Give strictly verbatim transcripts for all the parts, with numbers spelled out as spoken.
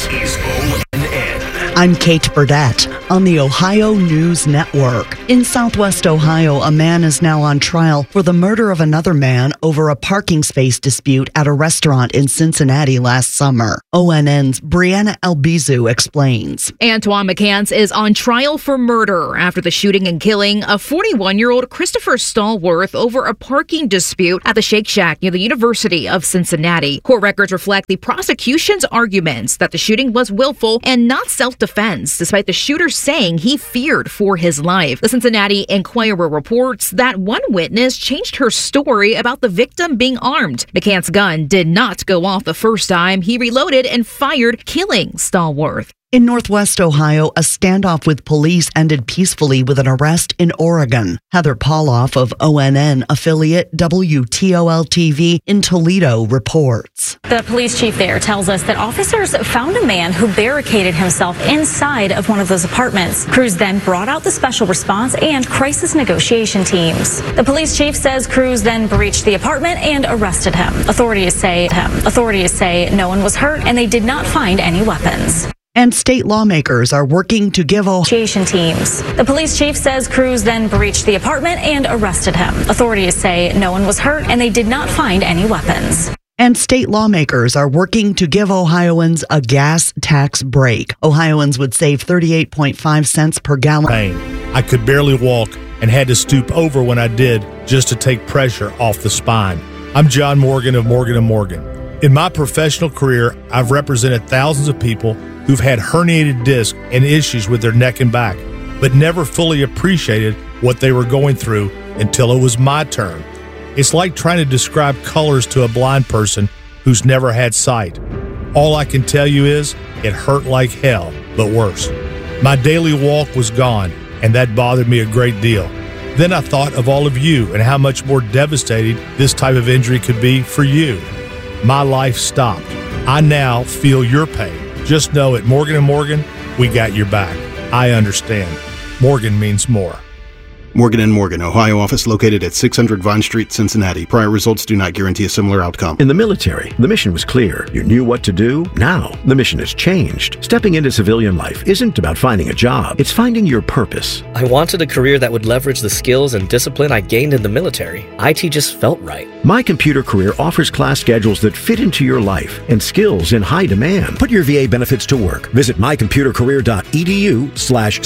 This is O N N. I'm Kate Burdett on the Ohio News Network. In Southwest Ohio, a man is now on trial for the murder of another man over a parking space dispute at a restaurant in Cincinnati last summer. O N N's Brianna Albizu explains. Antoine McCants is on trial for murder after the shooting and killing of forty-one-year-old Christopher Stallworth over a parking dispute at the Shake Shack near the University of Cincinnati. Court records reflect the prosecution's arguments that the shooting was willful and not self-defense, despite the shooter saying he feared for his life. The Cincinnati Enquirer reports that one witness changed her story about the victim being armed. McCants' gun did not go off the first time. He reloaded and fired, killing Stallworth. In Northwest Ohio, a standoff with police ended peacefully with an arrest in Oregon. Heather Pauloff of O N N affiliate W T O L T V in Toledo reports. The police chief there tells us that officers found a man who barricaded himself inside of one of those apartments. Crews then brought out the special response and crisis negotiation teams. The police chief says crews then breached the apartment and arrested him. Authorities say him. Authorities say no one was hurt and they did not find any weapons. And state lawmakers are working to give Ohio teams. The police chief says crews then breached the apartment and arrested him. Authorities say no one was hurt and they did not find any weapons. And state lawmakers are working to give Ohioans a gas tax break. Ohioans would save thirty-eight point five cents per gallon. Pain. I could barely walk and had to stoop over when I did just to take pressure off the spine. I'm John Morgan of Morgan and Morgan. In my professional career, I've represented thousands of people who've had herniated discs and issues with their neck and back, but never fully appreciated what they were going through until it was my turn. It's like trying to describe colors to a blind person who's never had sight. All I can tell you is it hurt like hell, but worse. My daily walk was gone, and that bothered me a great deal. Then I thought of all of you and how much more devastating this type of injury could be for you. My life stopped. I now feel your pain. Just know at Morgan and Morgan, we got your back. I understand. Morgan means more. Morgan and Morgan, Ohio office located at six hundred Vine Street, Cincinnati. Prior results do not guarantee a similar outcome. In the military, the mission was clear. You knew what to do. Now, the mission has changed. Stepping into civilian life isn't about finding a job. It's finding your purpose. I wanted a career that would leverage the skills and discipline I gained in the military. I T just felt right. My Computer Career offers class schedules that fit into your life and skills in high demand. Put your V A benefits to work. Visit mycomputercareer.edu slash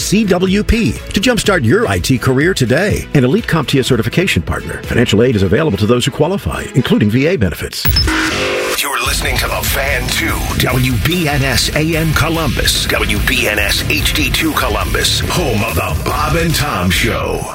CWP to jumpstart your I T career today. An Elite CompTIA certification partner. Financial aid is available to those who qualify, including V A benefits. You're listening to The Fan two, W B N S A M Columbus, W B N S H D two Columbus, home of the Bob and Tom Show.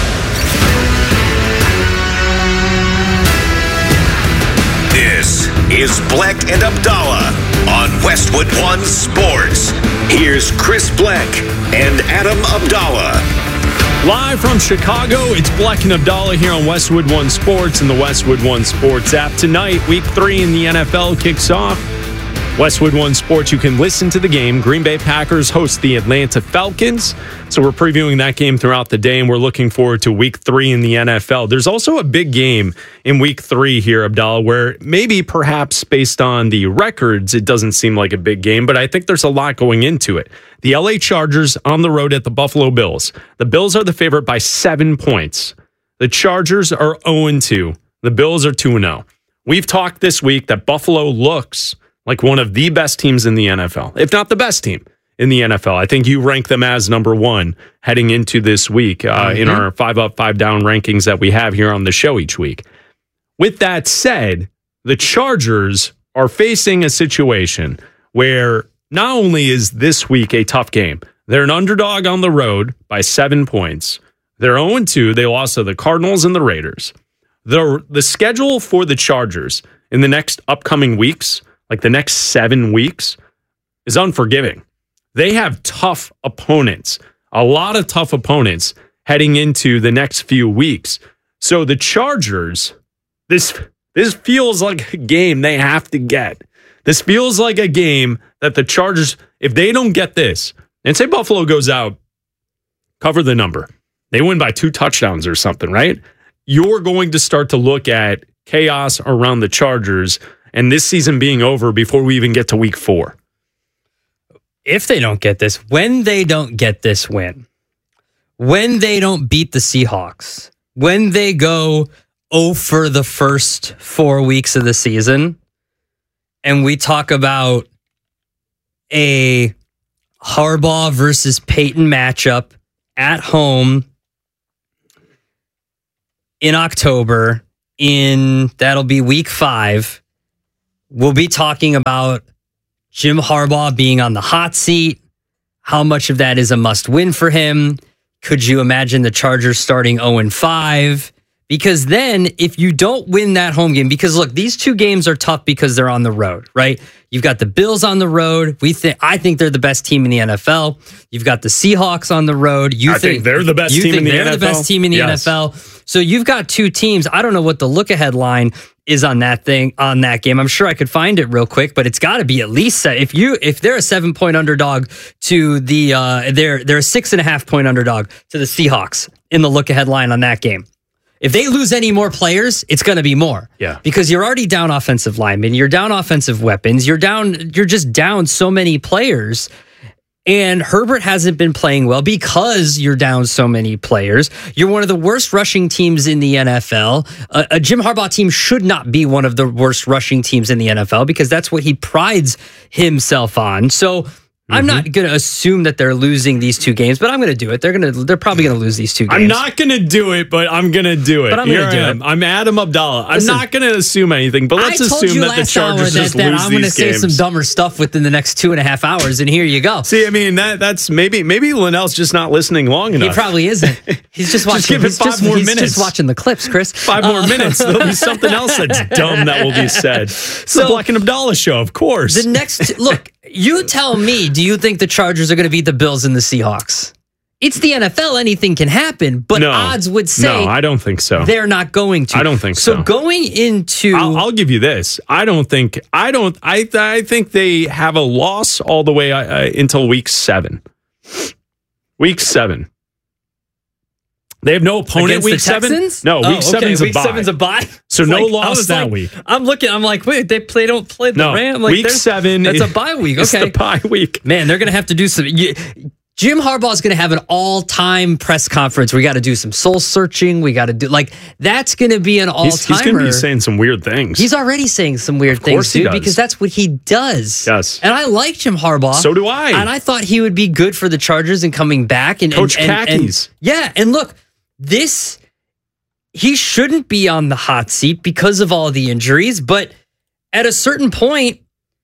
This is Bleck and Abdallah on Westwood One Sports. Here's Chris Bleck and Adam Abdallah. Live from Chicago, it's Bleck and Abdallah here on Westwood One Sports and the Westwood One Sports app. Tonight, week three in the N F L kicks off. Westwood One Sports, you can listen to the game. Green Bay Packers host the Atlanta Falcons. So we're previewing that game throughout the day, and we're looking forward to week three in the N F L. There's also a big game in week three here, Abdallah, where maybe perhaps based on the records, it doesn't seem like a big game, but I think there's a lot going into it. The L A Chargers on the road at the Buffalo Bills. The Bills are the favorite by seven points. The Chargers are oh and two. The Bills are two and oh. We've talked this week that Buffalo looks like one of the best teams in the N F L, if not the best team in the N F L. I think you rank them as number one heading into this week uh, mm-hmm. in our five up, five down rankings that we have here on the show each week. With that said, the Chargers are facing a situation where not only is this week a tough game, they're an underdog on the road by seven points. They're oh and two. They lost to the Cardinals and the Raiders. The, the schedule for the Chargers in the next upcoming weeks, like the next seven weeks, is unforgiving. They have tough opponents, a lot of tough opponents heading into the next few weeks. So the Chargers, this this feels like a game they have to get. This feels like a game that the Chargers, if they don't get this, and say Buffalo goes out, cover the number, they win by two touchdowns or something, right? You're going to start to look at chaos around the Chargers and this season being over before we even get to week four. if they don't get this, when they don't get this win, when they don't beat the Seahawks, when they go oh for the first four weeks of the season, and we talk about a Harbaugh versus Peyton matchup at home in October, in that'll be week five, we'll be talking about Jim Harbaugh being on the hot seat. How much of that is a must win for him? Could you imagine the Chargers starting oh and five? Because then if you don't win that home game, because look, these two games are tough because they're on the road, right? You've got the Bills on the road. We think I think they're the best team in the N F L. You've got the Seahawks on the road. You I think, think they're the best you team think in the they're N F L. the best team in the Yes. N F L. So you've got two teams. I don't know what the look ahead line is on that thing, on that game. I'm sure I could find it real quick, but it's got to be at least se- if you if they're a seven point underdog to the uh, they're they're a six and a half point underdog to the Seahawks in the look ahead line on that game. If they lose any more players, it's going to be more. Yeah. Because you're already down offensive linemen, you're down offensive weapons, you're down, you're just down so many players. And Herbert hasn't been playing well because you're down so many players. You're one of the worst rushing teams in the N F L. A, a Jim Harbaugh team should not be one of the worst rushing teams in the N F L because that's what he prides himself on. So I'm not going to assume that they're losing these two games, but I'm going to do it. They're going to. They're probably going to lose these two games. I'm not going to do it, but I'm going to do it. But I'm Here going to do I am. it. I'm Adam Abdallah. I'm Listen, not going to assume anything, but let's I told assume you that the last Chargers hour that, just that lose I'm going to these say games. some dumber stuff within the next two and a half hours, and here you go. See, I mean that that's maybe maybe Linnell's just not listening long enough. He probably isn't. He's just watching. Just give it he's five just, more he's minutes. just watching the clips, Chris. Five more Uh, minutes. There'll be something else that's dumb that will be said. It's So- the Black and Abdallah show, of course. The next look, you tell me, do you think the Chargers are going to beat the Bills and the Seahawks? It's the N F L, anything can happen, but no, odds would say no, I don't think so. they're not going to. I don't think so. So going into I'll, I'll give you this. I don't think. I don't. I. I think they have a loss all the way uh, until week seven. Week seven. They have no opponent against week the seven. Texans? No, week Oh, okay. seven's a week bye. seven's a bye. So It's no like- I loss was that like- week. I'm looking. I'm like, wait, they play. Don't play the No, Rams. Like, week there's- seven. That's a is- bye week. It's Okay, the bye week. man, they're going to have to do some. You, Jim Harbaugh is going to have an all-time press conference. We got to do some soul searching. We got to do like that's going to be an all-timer. He's, he's going to be saying some weird things. He's already saying some weird things, course he dude, does. because that's what he does. Yes. And I like Jim Harbaugh. So do I. And I thought he would be good for the Chargers and coming back. And Coach and, and, Khakis. And, yeah, and look, this he shouldn't be on the hot seat because of all the injuries. But at a certain point,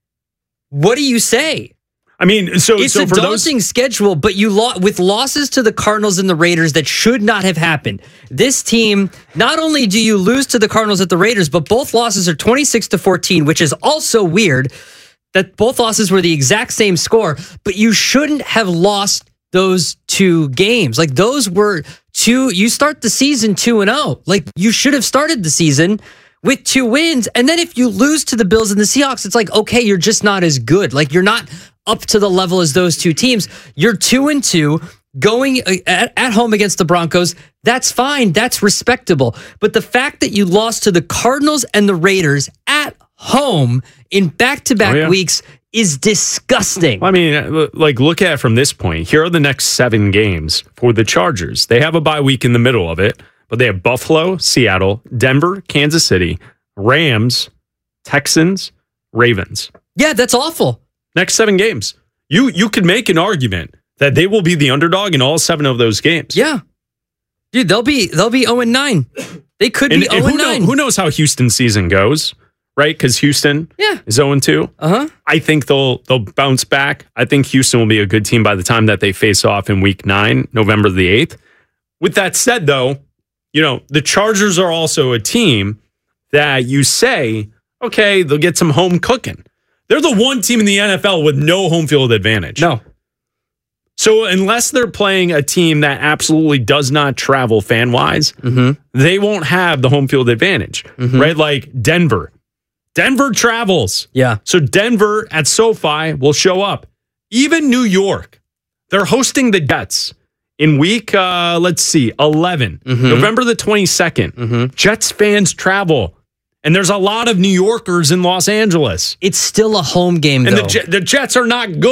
what do you say? I mean, so It's so a for daunting those. schedule, but you lo- with losses to the Cardinals and the Raiders that should not have happened. This team, not only do you lose to the Cardinals at the Raiders, but both losses are twenty-six to fourteen, which is also weird that both losses were the exact same score, but you shouldn't have lost those two games. Like those were two, you start the season two and oh. Like you should have started the season with two wins. And then if you lose to the Bills and the Seahawks, it's like, okay, you're just not as good. Like you're not up to the level as those two teams. You're two and two going at, at home against the Broncos. That's fine. That's respectable. But the fact that you lost to the Cardinals and the Raiders at home in back-to-back Oh, yeah. weeks is disgusting. I mean, like, look at it from this point. Here are the next seven games for the Chargers. They have a bye week in the middle of it, but they have Buffalo, Seattle, Denver, Kansas City, Rams, Texans, Ravens. Yeah, that's awful. Next seven games. You you could make an argument that they will be the underdog in all seven of those games. Yeah. Dude, they'll be they'll be oh and nine. They could And, be and oh who, and know, nine. who knows how Houston's season goes, right? Because Houston Yeah. is oh and two. Uh-huh. I think they'll they'll bounce back. I think Houston will be a good team by the time that they face off in week nine, November the eighth. With that said, though, you know, the Chargers are also a team that you say, okay, they'll get some home cooking. They're the one team in the N F L with no home field advantage. No. So unless they're playing a team that absolutely does not travel fan-wise, Mm-hmm. they won't have the home field advantage, Mhm. right? Like Denver. Denver travels. Yeah. So Denver at SoFi will show up. Even New York, they're hosting the Jets in week, uh, let's see, eleven, Mhm. November the twenty-second. Mhm. Jets fans travel. And there's a lot of New Yorkers in Los Angeles. It's still a home game, And though. the, Je- the Jets are not good.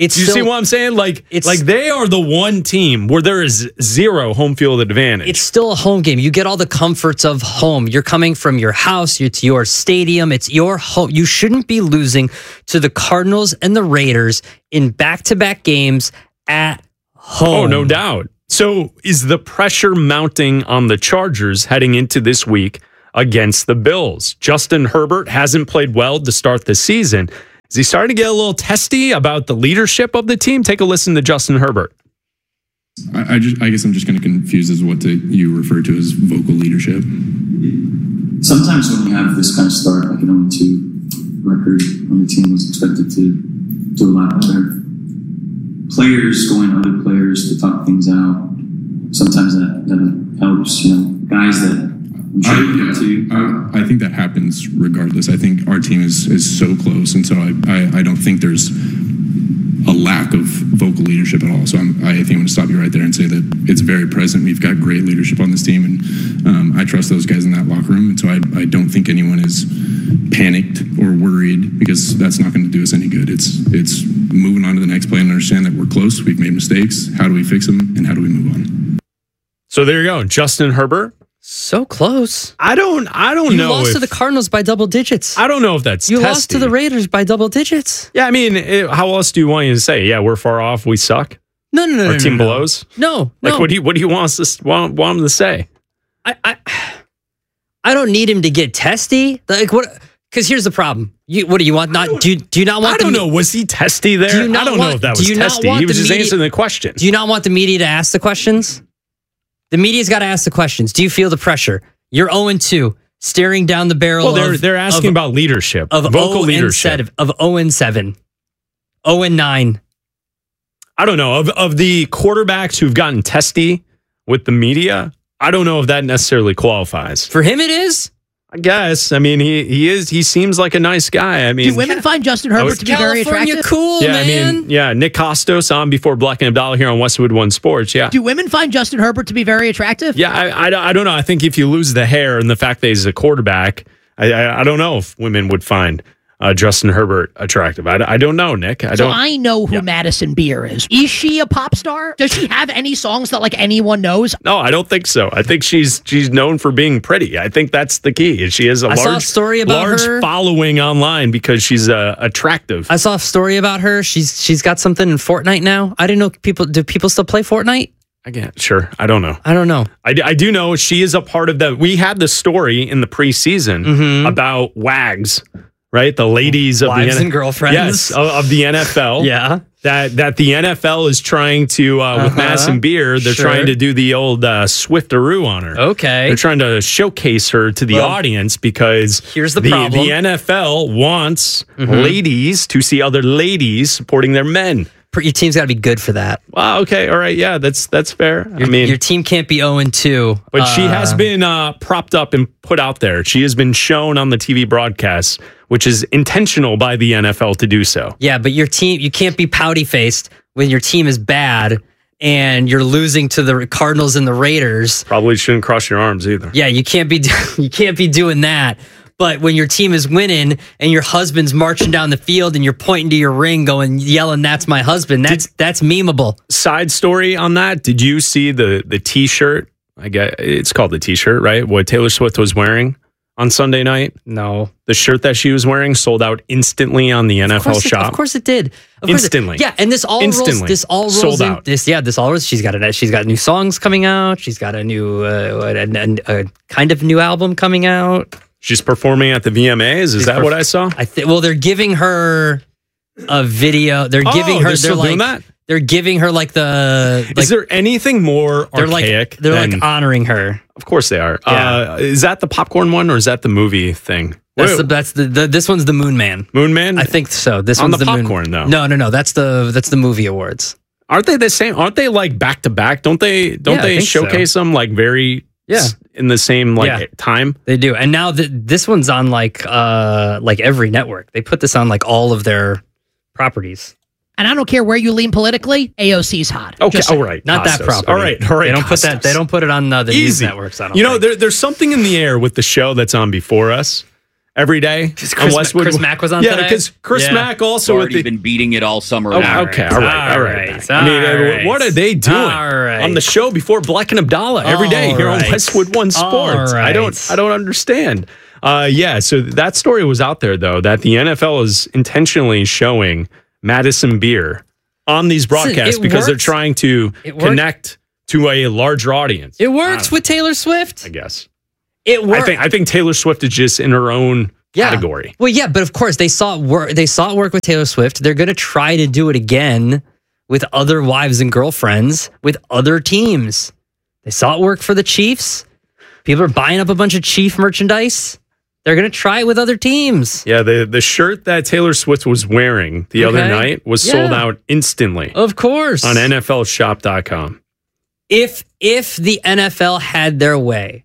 It's Do you still, see what I'm saying? Like, it's, like they are the one team where there is zero home field advantage. It's still a home game. You get all the comforts of home. You're coming from your house. It's your stadium. It's your home. You shouldn't be losing to the Cardinals and the Raiders in back-to-back games at home. Oh, no doubt. So is the pressure mounting on the Chargers heading into this week against the Bills? Justin Herbert hasn't played well to start the season. Is he starting to get a little testy about the leadership of the team? Take a listen to Justin Herbert. I, I just, I guess I'm just kind of confused as to what to, you refer to as vocal leadership. Sometimes when you have this kind of start, like an oh and two record, when the team was expected to do a lot better, players going to other players to talk things out, sometimes that, that helps. You know, guys that I'm sure I, yeah, to, I, I think that happens regardless. I think our team is, is so close, and so I, I, I don't think there's a lack of vocal leadership at all. So I'm, I think I'm going to stop you right there and say that it's very present. We've got great leadership on this team, and um, I trust those guys in that locker room. And so I, I don't think anyone is panicked or worried, because that's not going to do us any good. It's it's moving on to the next play and understand that we're close. We've made mistakes. How do we fix them, and how do we move on? So there you go, Justin Herbert. So close. I don't. I don't you know. You lost if, to the Cardinals by double digits. I don't know if that's. You testy. lost to the Raiders by double digits. Yeah, I mean, it, how else do you want you to say? Yeah, we're far off. We suck. No, no, no. Our no, team no, blows. No, like no. what do you what do you want us to want, want him to say? I, I, I don't need him to get testy. Like what? Because here's the problem. You, what do you want? Not do you, do you not want? I don't the, know. Was he testy there? Do you not I don't want, know if that do was you not testy. want He was the just media, answering the question. Do you not want the media to ask the questions? The media's got to ask the questions. Do you feel the pressure? You're oh and two, staring down the barrel. Well, they're of, they're asking of, about leadership, of vocal oh leadership, and seven, of oh and seven, oh and nine. I don't know of of the quarterbacks who've gotten testy with the media. I don't know if that necessarily qualifies. For him, it is. I guess. I mean, he he is. He seems like a nice guy. I mean, do women find Justin Herbert to be very attractive? Cool, yeah, man. I mean, yeah. Nick Costos on before Black and Abdallah here on Westwood One Sports. Yeah. Do women find Justin Herbert to be very attractive? Yeah, I, I, I don't know. I think if you lose the hair and the fact that he's a quarterback, I I, I don't know if women would find uh, Justin Herbert attractive. I, I don't know, Nick. I so don't. I know who yeah. Madison Beer is. Is she a pop star? Does she have any songs that like anyone knows? No, I don't think so. I think she's she's known for being pretty. I think that's the key. She has a I large saw a story about large her. following online because she's uh, attractive. I saw a story about her. She's she's got something in Fortnite now. I didn't know people. Do people still play Fortnite? I can't. Sure, I don't know. I don't know. I, I do know she is a part of the. We had the story in the preseason mm-hmm. about WAGs. Right, the ladies of Wives the and girlfriends, yes, of, of the N F L. yeah, that that the N F L is trying to uh, with uh-huh. Madison Beer. They're sure. trying to do the old uh, Swiftaroo on her. Okay, they're trying to showcase her to the well, audience because here's the, the problem: the N F L wants mm-hmm. ladies to see other ladies supporting their men. Your team's got to be good for that. Wow. Okay. All right. Yeah. That's that's fair. Your, I mean, your team can't be oh and two. But uh, she has been uh, propped up and put out there. She has been shown on the T V broadcasts, which is intentional by the N F L to do so. Yeah, but your team, you can't be pouty faced when your team is bad and you're losing to the Cardinals and the Raiders. Probably shouldn't cross your arms either. Yeah, you can't be you can't be doing that. But when your team is winning and your husband's marching down the field and you're pointing to your ring going, yelling, "That's my husband," that's Did, that's memeable. Side story on that, did you see the the T-shirt? I guess it's called the T-shirt, right? What Taylor Swift was wearing on Sunday night? No. The shirt that she was wearing sold out instantly on the N F L it, shop. Of course it did. Of instantly. It, yeah, and this all instantly. rolls this all rolls sold in, out. This yeah, this all rolls. She's got a she's got new songs coming out. She's got a new uh, a, a, a kind of new album coming out. She's performing at the V M As. Is She's that perf- what I saw? I think. Well, they're giving her a video. They're oh, giving her. They're, still like, doing that? They're giving her like the. Like, is there anything more they're archaic? Like, they're than, like honoring her. Of course they are. Yeah. Uh, is that the popcorn one or is that the movie thing? That's the, that's the, the this one's the Moon Man. Moon Man. I think so. This on one's the, the popcorn Moon. though. No, no, no. That's the that's the movie awards. Aren't they the same? Aren't they like back to back? Don't they? Don't yeah, they showcase so. them like very? Yeah. In the same like yeah. time. They do. And now the, this one's on like uh like every network. They put this on like all of their properties. And I don't care where you lean politically, A O C's hot. Okay, all right. Not Costos. that property. All right, all right. They don't Costos. put that they don't put it on uh, the Easy. news networks, I don't You know, think. there, there's something in the air with the show that's on before us. every day. Chris, on Westwood. Chris Mack was on yeah, today? because Chris Yeah. Mack also Already with the, been beating it all summer. Oh, long. okay, all right, all right. right, I mean, all right. what are they doing All right. on the show before Black and Abdallah every day All here on right. Westwood One Sports? All I don't, right. I don't understand. Uh, yeah, so that story was out there though that the N F L is intentionally showing Madison Beer on these broadcasts it because they're works. trying to It works. connect to a larger audience. It works with Taylor Swift. I guess. It works. I think I think Taylor Swift is just in her own Yeah. category. Well, yeah, but of course they saw it work. They saw it work with Taylor Swift. They're going to try to do it again with other wives and girlfriends with other teams. They saw it work for the Chiefs. People are buying up a bunch of Chief merchandise. They're going to try it with other teams. Yeah, the the shirt that Taylor Swift was wearing the other Okay. night was Yeah. sold out instantly Of course. on N F L shop dot com. If if the N F L had their way,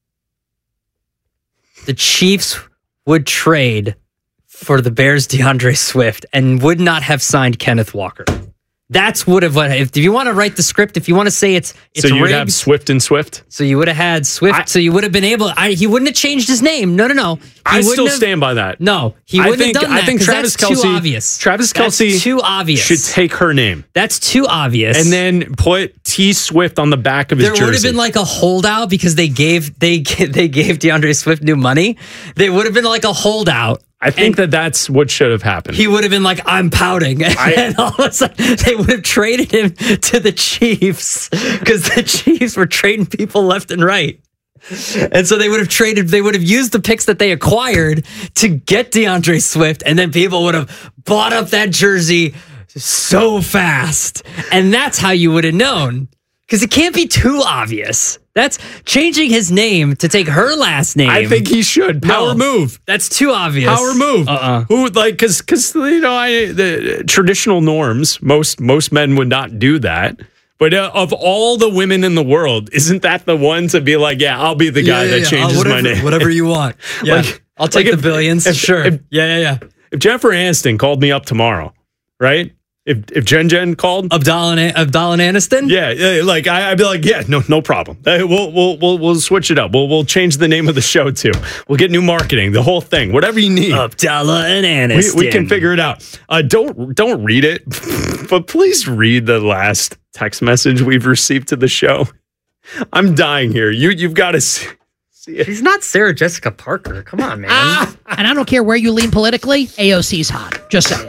the Chiefs would trade for the Bears' DeAndre Swift and would not have signed Kenneth Walker. That's would have what if you want to write the script, if you want to say it's it's So you'd rigged, have Swift and Swift? so you would have had Swift, I- so you would have been able. I, he wouldn't have changed his name. No, no, no. He I wouldn't still have- stand by that. No, he I wouldn't think, have done that. I think 'cause Travis that's Kelce, too obvious. Travis That's Kelce too obvious. should take her name That's too obvious. and then put T Swift on the back of his There jersey. would have been like a holdout because they gave they they gave DeAndre Swift new money. They would have been like a holdout. I think that that's what should have happened. He would have been like, "I'm pouting," and all of a sudden they would have traded him to the Chiefs because the Chiefs were trading people left and right. And so they would have traded, they would have used the picks that they acquired to get DeAndre Swift, and then people would have bought up that jersey so fast. And that's how you would have known. Because it can't be too obvious. That's changing his name to take her last name. I think he should. Power No, move. That's too obvious. Power move. Uh-uh. Who would like because because you know I the traditional norms most most men would not do that. But uh, of all the women in the world, isn't that the one to be like, yeah, I'll be the guy Yeah, yeah, that yeah. changes Uh, whatever, my name, Whatever you want. Yeah. Like- I'll take like the if- billions. if- sure. if- yeah, yeah, yeah. If Jennifer Aniston called me up tomorrow, right? If if Jen Jen called, Abdallah and, Abdallah and Aniston? yeah, yeah, like I, I'd be like, yeah, no, no problem. Uh, We'll we'll we'll we'll switch it up. We'll we'll change the name of the show too. We'll get new marketing, the whole thing, whatever you need. Abdallah and We, Aniston. we can figure it out. Uh, don't don't read it, but please read the last text message we've received to the show. I'm dying here. You you've got to see, see it. She's not Sarah Jessica Parker. Come on, man. And I don't care where you lean politically, A O C's hot. Just saying.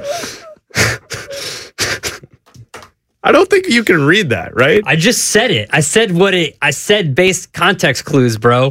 I don't think you can read that, right? I just said it. I said what it. I said based context clues, bro.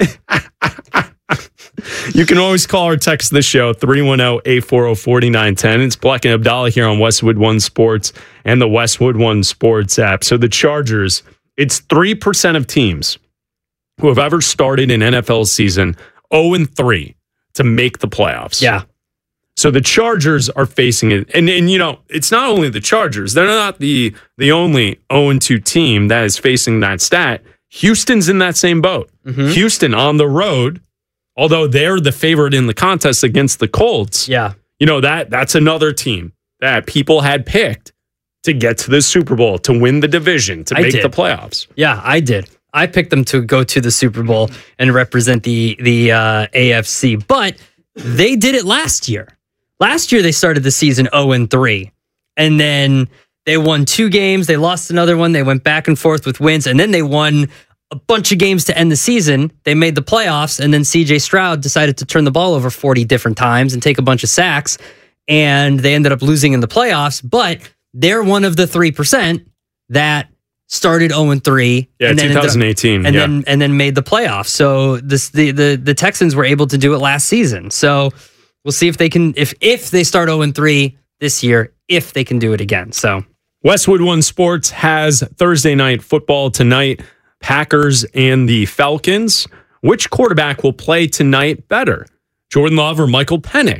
You can always call or text the show, three one zero, eight four zero, four nine one zero. It's Black and Abdallah here on Westwood One Sports and the Westwood One Sports app. So the Chargers, it's three percent of teams who have ever started an N F L season oh and three to make the playoffs. Yeah. So the Chargers are facing it. And, and you know, it's not only the Chargers. They're not the, the only oh and two team that is facing that stat. Houston's in that same boat. Mm-hmm. Houston on the road, although they're the favorite in the contest against the Colts. Yeah. You know, that that's another team that people had picked to get to the Super Bowl, to win the division, to I make did. the playoffs. Yeah, I did. I picked them to go to the Super Bowl and represent the the uh, A F C, but they did it last year. Last year they started the season oh and three, and then they won two games. They lost another one. They went back and forth with wins, and then they won a bunch of games to end the season. They made the playoffs, and then C J Stroud decided to turn the ball over forty different times and take a bunch of sacks, and they ended up losing in the playoffs. But they're one of the three percent that started oh and three. Yeah, and then ended up- twenty eighteen. and yeah. then and then made the playoffs. So this the, the the Texans were able to do it last season. So we'll see if they can if if they start oh and three this year, if they can do it again. So Westwood One Sports has Thursday night football tonight. Packers and the Falcons. Which quarterback will play tonight better? Jordan Love or Michael Penix?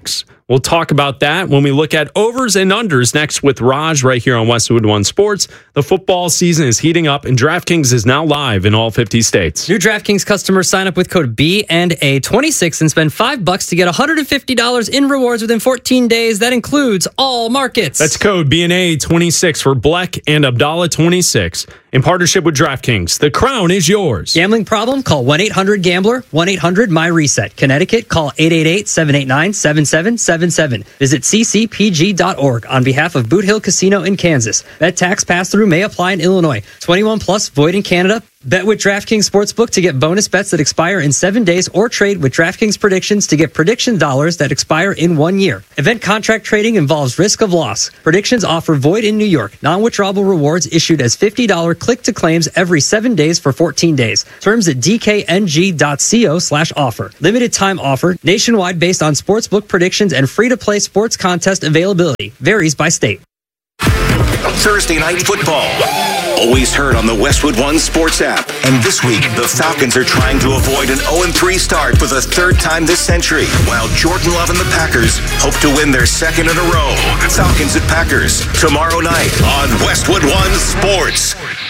We'll talk about that when we look at overs and unders next with Raj right here on Westwood One Sports. The football season is heating up, and DraftKings is now live in all fifty states. New DraftKings customers sign up with code B and A twenty-six and spend five bucks to get one hundred fifty dollars in rewards within fourteen days. That includes all markets. That's code B and A twenty-six for Bleck and Abdallah twenty-six. In partnership with DraftKings, the crown is yours. Gambling problem? Call one eight hundred gambler, one eight hundred my reset. Connecticut, call eight eight eight, seven eight nine, seven seven seven seven. Visit c c p g dot org on behalf of Boot Hill Casino in Kansas. Bet tax pass-through may apply in Illinois. twenty-one plus, void in Canada. Bet with DraftKings Sportsbook to get bonus bets that expire in seven days or trade with DraftKings Predictions to get prediction dollars that expire in one year. Event contract trading involves risk of loss. Predictions offer void in New York. Non-withdrawable rewards issued as fifty dollars click-to-claims every seven days for fourteen days. Terms at d k n g dot co slash offer. Limited time offer. Nationwide based on sportsbook predictions and free-to-play sports contest availability. Varies by state. Thursday Night Football. Always heard on the Westwood One Sports app. And this week, the Falcons are trying to avoid an oh and three start for the third time this century, while Jordan Love and the Packers hope to win their second in a row. Falcons at Packers, tomorrow night on Westwood One Sports.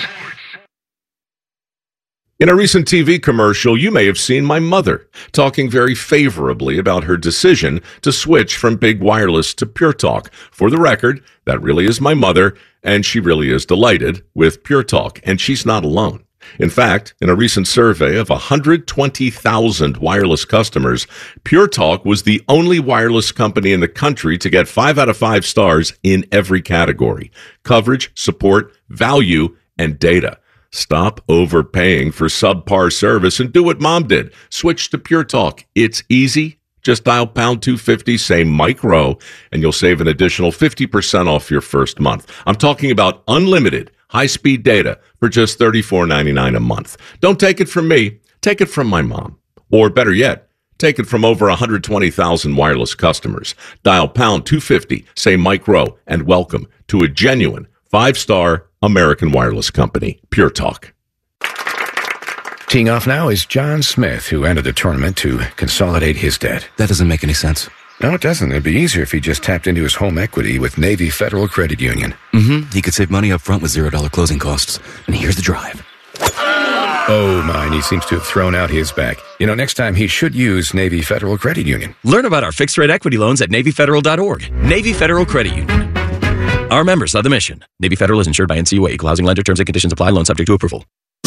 In a recent T V commercial, you may have seen my mother talking very favorably about her decision to switch from Big Wireless to Pure Talk. For the record, that really is my mother, and she really is delighted with Pure Talk, and she's not alone. In fact, in a recent survey of one hundred twenty thousand wireless customers, Pure Talk was the only wireless company in the country to get five out of five stars in every category: coverage, support, value, and data. Stop overpaying for subpar service and do what Mom did. Switch to Pure Talk. It's easy. Just dial pound two fifty, say Mike Rowe, and you'll save an additional fifty percent off your first month. I'm talking about unlimited high-speed data for just thirty-four ninety-nine a month. Don't take it from me. Take it from my mom. Or better yet, take it from over one hundred twenty thousand wireless customers. Dial pound two fifty, say Mike Rowe, and welcome to a genuine five-star American wireless company, Pure Talk. Teeing off now is John Smith, who entered the tournament to consolidate his debt. That doesn't make any sense. No, it doesn't. It'd be easier if he just tapped into his home equity with Navy Federal Credit Union. Mm-hmm. He could save money up front with zero dollar closing costs. And here's the drive. Oh, mine. He seems to have thrown out his back. You know, next time he should use Navy Federal Credit Union. Learn about our fixed-rate equity loans at Navy Federal dot org. Navy Federal Credit Union. Our members of the mission. Navy Federal is insured by N C U A. Equal housing lender. Terms and conditions apply. Loan subject to approval.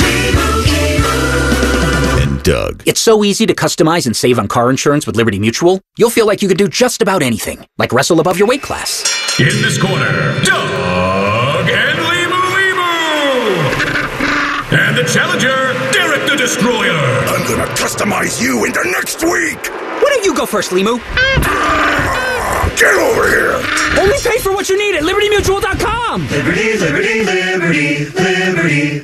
And Doug. It's so easy to customize and save on car insurance with Liberty Mutual. You'll feel like you could do just about anything, like wrestle above your weight class. In this corner, Doug and Limu Limu. And the challenger, Derek the Destroyer. I'm gonna customize you into next week. Why don't you go first, Limu? Get over here! Only pay for what you need at Liberty Mutual dot com! Liberty, Liberty, Liberty, Liberty.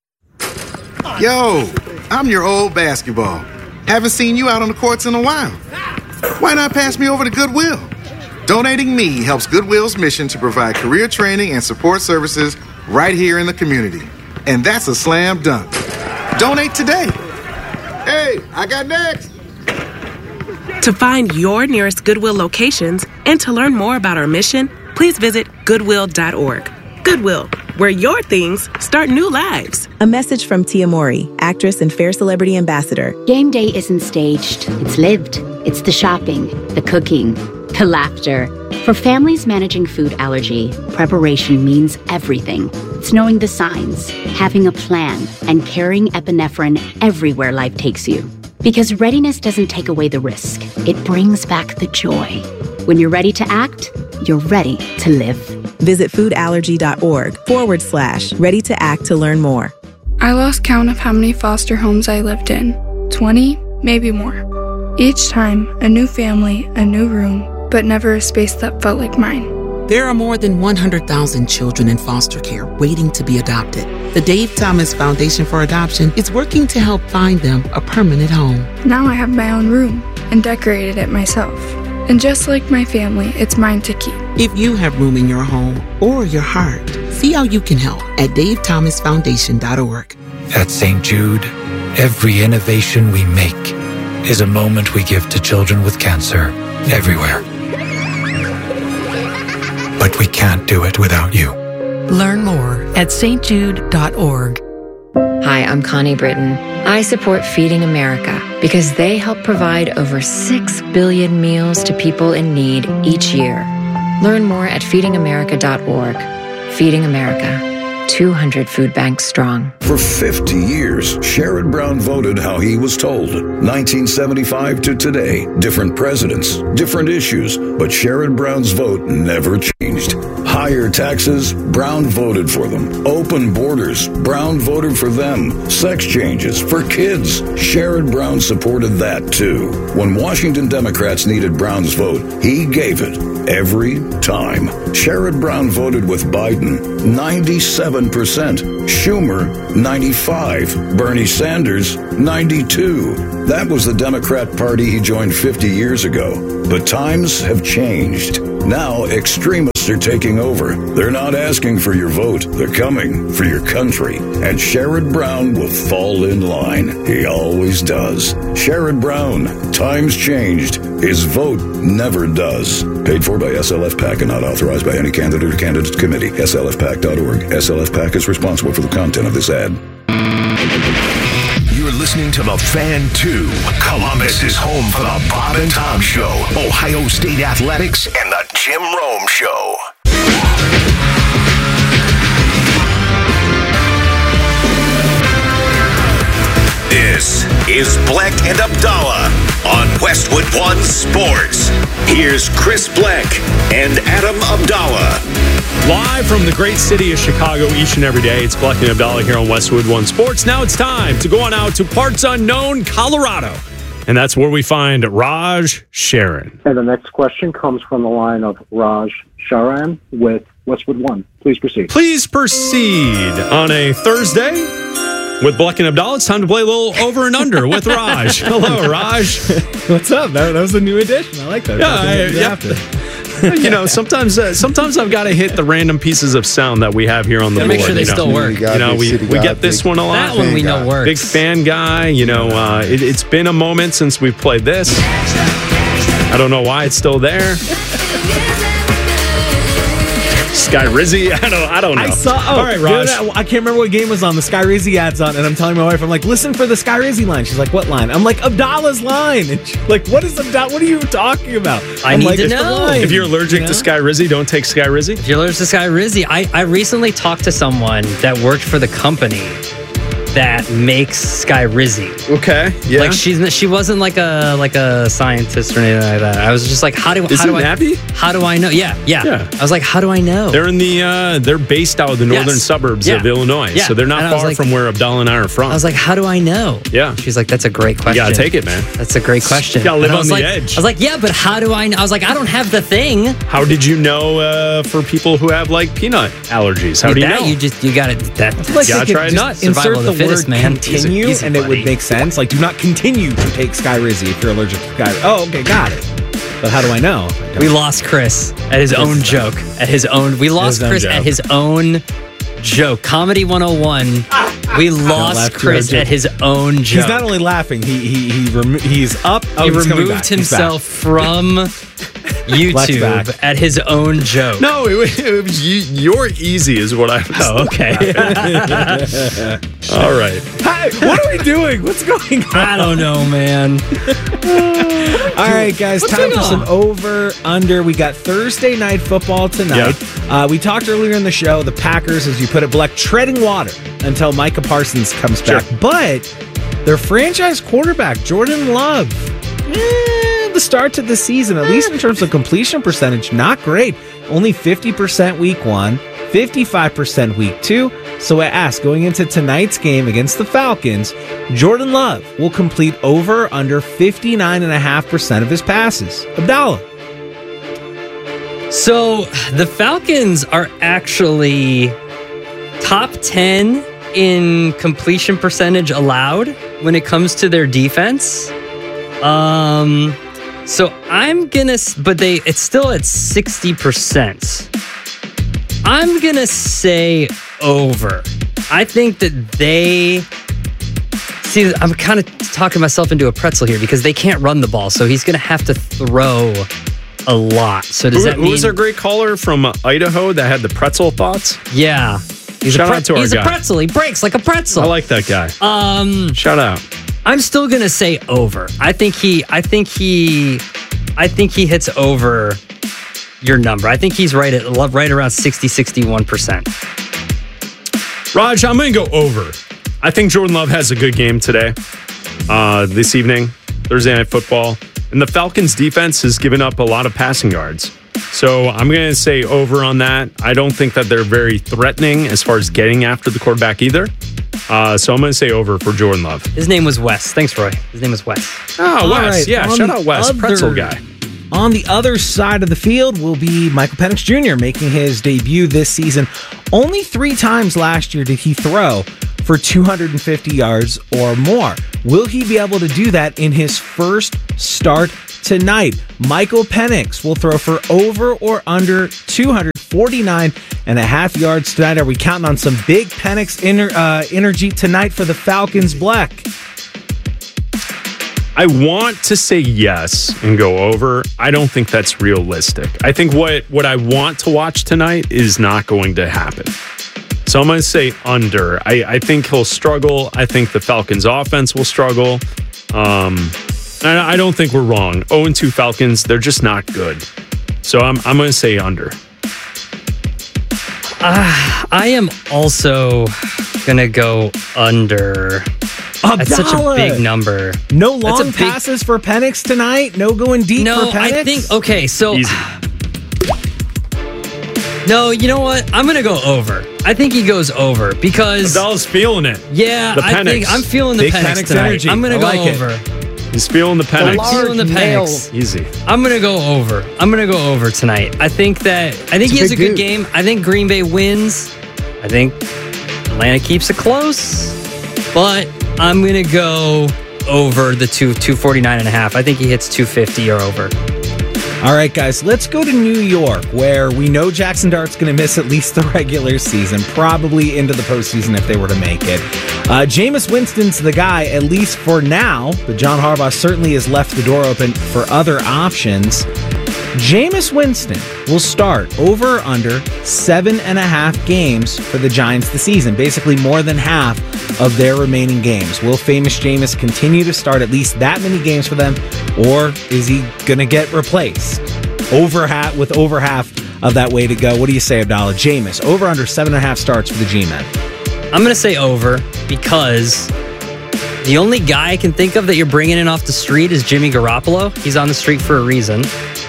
Yo, I'm your old basketball. Haven't seen you out on the courts in a while. Why not pass me over to Goodwill? Donating me helps Goodwill's mission to provide career training and support services right here in the community. And that's a slam dunk. Donate today. Hey, I got next. To find your nearest Goodwill locations and to learn more about our mission, please visit goodwill dot org. Goodwill, where your things start new lives. A message from Tia Mori, actress and Fair Celebrity Ambassador. Game day isn't staged, it's lived. It's the shopping, the cooking, the laughter. For families managing food allergy, preparation means everything. It's knowing the signs, having a plan, and carrying epinephrine everywhere life takes you. Because readiness doesn't take away the risk. It brings back the joy. When you're ready to act, you're ready to live. Visit foodallergy.org forward slash ready to act to learn more. I lost count of how many foster homes I lived in. twenty, maybe more. Each time, a new family, a new room, but never a space that felt like mine. There are more than one hundred thousand children in foster care waiting to be adopted. The Dave Thomas Foundation for Adoption is working to help find them a permanent home. Now I have my own room and decorated it myself. And just like my family, it's mine to keep. If you have room in your home or your heart, see how you can help at dave thomas foundation dot org. At Saint Jude, every innovation we make is a moment we give to children with cancer everywhere. but we can't do it without you. Learn more at s t jude dot org. Hi, I'm Connie Britton. I support Feeding America because they help provide over six billion meals to people in need each year. Learn more at feeding america dot org. Feeding America. two hundred food banks strong. For fifty years, Sherrod Brown voted how he was told. nineteen seventy-five to today, different presidents, different issues, but Sherrod Brown's vote never changed. Higher taxes, Brown voted for them. Open borders, Brown voted for them. Sex changes for kids, Sherrod Brown supported that too. When Washington Democrats needed Brown's vote, he gave it every time. Sherrod Brown voted with Biden, ninety-seven percent. Schumer, ninety-five. Bernie Sanders, ninety-two. That was the Democrat Party he joined fifty years ago. But times have changed. Now extremists are taking over. They're not asking for your vote. They're coming for your country. And Sherrod Brown will fall in line. He always does. Sherrod Brown, times changed. His vote never does. Paid for by S L F PAC and not authorized by any candidate or candidate committee. S L F PAC dot org. S L F PAC is responsible for the content of this ad. You're listening to The Fan two. Columbus is home for the Bob and Tom Show, Ohio State Athletics, and the Jim Rome Show. This is Bleck and Abdallah on Westwood One Sports. Here's Chris Bleck and Adam Abdallah. Live from the great city of Chicago each and every day, it's Bleck and Abdallah here on Westwood One Sports. Now it's time to go on out to parts unknown Colorado. And that's where we find Raj Sharon. And the next question comes from the line of Raj Sharan with Westwood One. Please proceed. Please proceed on a Thursday with Bleck and Abdallah. It's time to play a little over and under with Raj. Hello, Raj. What's up? That, that was a new addition. I like that. Yeah, I, yeah. You know, sometimes uh, sometimes I've got to hit the random pieces of sound that we have here on the Gotta board. make sure they you know? still work. You know, we, we get this one a lot. That one we know works. Big fan guy. You know, uh, it, it's been a moment since we've played this. I don't know why it's still there. Sky Rizzy, I don't, I don't know. I saw. Oh, all right, Raj. I can't remember what game was on. The Sky Rizzy ad's on, and I'm telling my wife, I'm like, listen for the Sky Rizzy line. She's like, what line? I'm like, Abdallah's line. And she's like, what is Abdallah? What are you talking about? I I'm need like, to "It's the know." line." If you're allergic You know? to Sky Rizzy, don't take Sky Rizzy. If you're allergic to Sky Rizzy, I, I recently talked to someone that worked for the company that makes Sky Rizzy. Okay, yeah. Like she's she wasn't like a like a scientist or anything like that. I was just like, how do Is how it do I Navy? how do I know? Yeah, yeah, Yeah. I was like, how do I know? They're in the uh, they're based out of the northern Yes. suburbs Yeah. of Illinois, Yeah. so they're not And I was far like- from where Abdallah and I are from. I was like, how do I know? Yeah. She's like, that's a great question. You gotta take it, man. That's a great question. You gotta live And I on was the like, edge. I was like, yeah, but how do I know? I was like, I don't have the thing. How did you know uh, for people who have like peanut allergies? How With do you that, know? You just you got to that. I feel like You gotta they could try a just nut. insert Survival of the the fittest, word man. continue, Easy, and it buddy. would make sense. Like, do not continue to take Sky Rizzy if you're allergic to Sky. Oh, okay, got it. But how do I know? I We lost Chris at his own joke. At his own, we lost own Chris joke. at his own joke. Comedy one oh one. We lost laugh Chris too. at his own joke. He's not only laughing. He he he remo- he's up. Oh, he he's coming removed back. He's himself back. from YouTube back. at his own joke. No, it, was- it was you, you're easy is what I was. Oh, okay. All right. Hi, what are we doing? What's going on? I don't know, man. All right, guys, What's time going for some on? over under. We got Thursday night football tonight. Uh, we talked earlier in the show, the Packers, as you put it, Bleck, treading water until Micah Parsons comes back. But their franchise quarterback, Jordan Love, eh, the start to the season, at least in terms of completion percentage, not great. Only fifty percent week one, fifty-five percent week two. So I ask, going into tonight's game against the Falcons, Jordan Love will complete over or under fifty-nine point five percent of his passes. Abdallah. So the Falcons are actually top ten in completion percentage allowed when it comes to their defense. Um, so I'm gonna, s- but they it's still at sixty percent. I'm gonna say over. I think that they see. I'm kind of talking myself into a pretzel here because they can't run the ball, so he's gonna have to throw a lot. So does who, that mean... Who was our great caller from uh, Idaho that had the pretzel thoughts? Yeah. He's Shout a pre- out to our He's guy. a pretzel. He breaks like a pretzel. I like that guy. Um, Shout out. I'm still gonna say over. I think he. I think he. I think he hits over your number. I think he's right at right around sixty, sixty-one percent. Raj, I'm going to go over. I think Jordan Love has a good game today, uh, this evening, Thursday Night Football. And the Falcons defense has given up a lot of passing yards. So I'm going to say over on that. I don't think that they're very threatening as far as getting after the quarterback either. Uh, so I'm going to say over for Jordan Love. His name was Wes. Thanks, Roy. His name was Wes. Oh, All Wes. right, Yeah, on shout the out Wes, other- pretzel guy. On the other side of the field will be Michael Penix Junior making his debut this season. Only three times last year did he throw for two hundred fifty yards or more. Will he be able to do that in his first start tonight? Michael Penix will throw for over or under two hundred forty-nine and a half yards tonight. Are we counting on some big Penix ener- uh, energy tonight for the Falcons, Black? I want to say yes and go over. I don't think that's realistic. I think what, what I want to watch tonight is not going to happen. So I'm going to say under. I, I think he'll struggle. I think the Falcons offense will struggle. Um, and I don't think we're wrong. oh and two Falcons, they're just not good. So I'm, I'm going to say under. Uh, I am also going to go under. That's such a big number. No That's long a big- passes for Penix tonight? No going deep No, for Penix? I think, okay, so. Easy. No, you know what? I'm going to go over. I think he goes over because. Abdallah's feeling it. Yeah, The I think Penix. I'm feeling the Big Penix, Penix tonight. energy. I'm going to I go like it. over. He's feeling the Penix. I'm feeling the Penix. Easy. I'm going to go over. I'm going to go over tonight. I think that, I think It's a he has a big good dude. game. I think Green Bay wins. I think Atlanta keeps it close, but I'm going to go over the two, 249 and a half. I think he hits two fifty or over. All right, guys, let's go to New York, where we know Jackson Dart's going to miss at least the regular season, probably into the postseason if they were to make it. Uh, Jameis Winston's the guy, at least for now, but John Harbaugh certainly has left the door open for other options. Jameis Winston will start over or under seven and a half games for the Giants this season, basically more than half of their remaining games. Will famous Jameis continue to start at least that many games for them, or is he going to get replaced? Over half, with over half of that way to go. What do you say, Abdallah? Jameis, over under seven and a half starts for the G-Men. I'm going to say over because the only guy I can think of that you're bringing in off the street is Jimmy Garoppolo. He's on the street for a reason.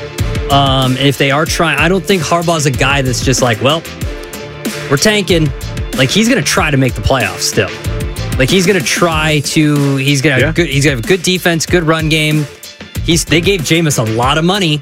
Um, if they are trying, I don't think Harbaugh's a guy that's just like, well, we're tanking. Like, he's going to try to make the playoffs still. Like, he's going to try to, he's going to Yeah. have good, he's going to have good defense, good run game. He's, they gave Jameis a lot of money.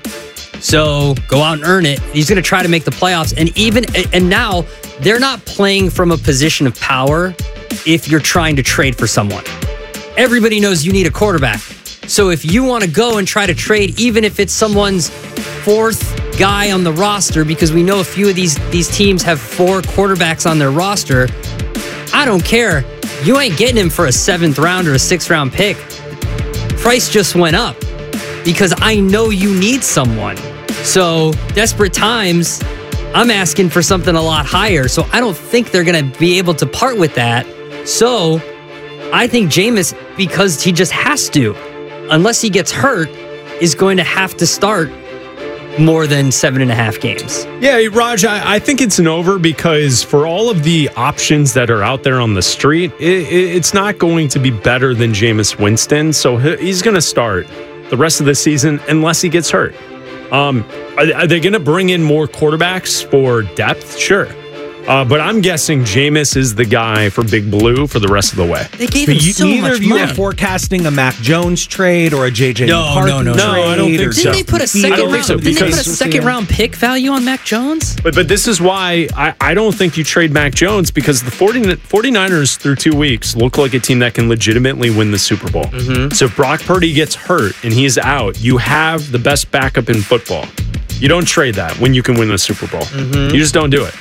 So go out and earn it. He's going to try to make the playoffs. And even, and now they're not playing from a position of power if you're trying to trade for someone. Everybody knows you need a quarterback. So if you want to go and try to trade, even if it's someone's fourth guy on the roster, because we know a few of these, these teams have four quarterbacks on their roster, I don't care. You ain't getting him for a seventh round or a sixth round pick. Price just went up because I know you need someone. So desperate times, I'm asking for something a lot higher. So I don't think they're going to be able to part with that. So I think Jameis, because he just has to, unless he gets hurt, is going to have to start more than seven and a half games. Yeah, Raj, I, I think it's an over because for all of the options that are out there on the street, it, it, it's not going to be better than Jameis Winston. So he- he's going to start the rest of the season unless he gets hurt. Um, are, are they going to bring in more quarterbacks for depth? Sure. Uh, but I'm guessing Jameis is the guy for Big Blue for the rest of the way. They gave So him you, so neither much of you money. are forecasting a Mac Jones trade or a J J No, McCarthy no, no, trade. no, I don't think or so. Didn't they put a Justin second I don't think round? so, Didn't they put a because- second round pick value on Mac Jones? But but this is why I, I don't think you trade Mac Jones because the forty, 49ers through two weeks look like a team that can legitimately win the Super Bowl. Mm-hmm. So if Brock Purdy gets hurt and he's out, you have the best backup in football. You don't trade that when you can win the Super Bowl. Mm-hmm. You just don't do it.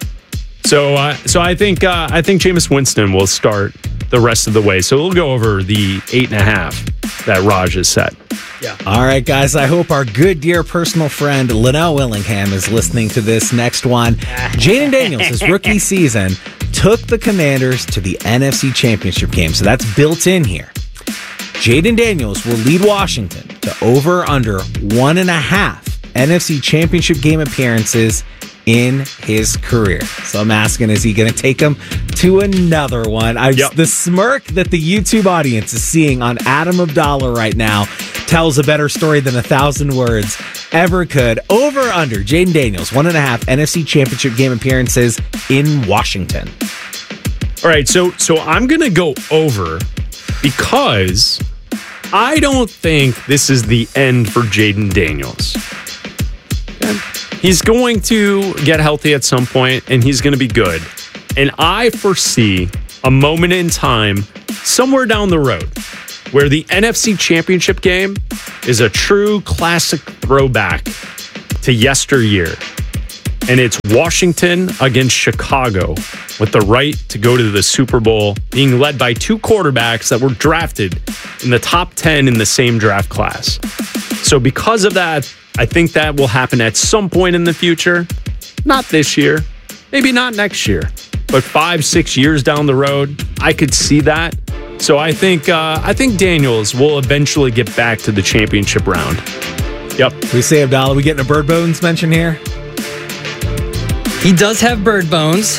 So uh, so I think uh, I think Jameis Winston will start the rest of the way. So we'll go over the eight and a half that Raj has set. Yeah. All right, guys. I hope our good, dear personal friend Linnell Willingham is listening to this next one. Jaden Daniels, his rookie season, took the Commanders to the N F C Championship game. So that's built in here. Jaden Daniels will lead Washington to over under one and a half N F C Championship game appearances in his career. So I'm asking, is he going to take him to another one? I, yep. The smirk that the YouTube audience is seeing on Adam Abdallah right now tells a better story than a thousand words ever could. Over under Jaden Daniels, one and a half N F C Championship game appearances in Washington. All right, so so I'm going to go over because I don't think this is the end for Jaden Daniels. Okay. He's going to get healthy at some point, and he's going to be good. And I foresee a moment in time somewhere down the road where the N F C Championship game is a true classic throwback to yesteryear. And it's Washington against Chicago with the right to go to the Super Bowl, being led by two quarterbacks that were drafted in the top ten in the same draft class. So because of that, I think that will happen at some point in the future. Not this year, maybe not next year, but five, six years down the road, I could see that. So I think uh, I think Daniels will eventually get back to the championship round. Yep. We say Abdallah, we getting a bird bones mention here? He does have bird bones.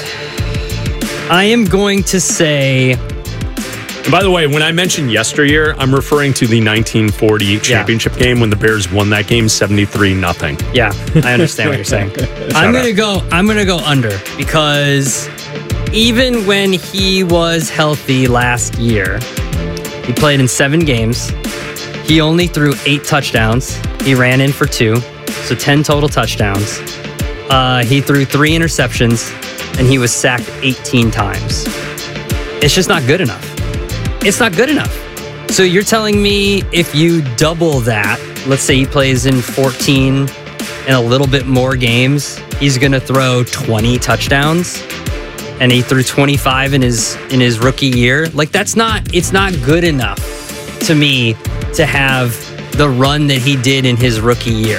I am going to say... And by the way, when I mentioned yesteryear, I'm referring to the nineteen forty championship yeah. game when the Bears won that game seventy-three nothing. Yeah, I understand what you're saying. I'm going to go I'm going to go under because even when he was healthy last year, he played in seven games. He only threw eight touchdowns. He ran in for two, so ten total touchdowns. Uh, he threw three interceptions, and he was sacked eighteen times. It's just not good enough. It's not good enough. So you're telling me if you double that, let's say he plays in fourteen and a little bit more games, he's going to throw twenty touchdowns, and he threw twenty-five in his in his rookie year. Like that's not it's not good enough to me to have the run that he did in his rookie year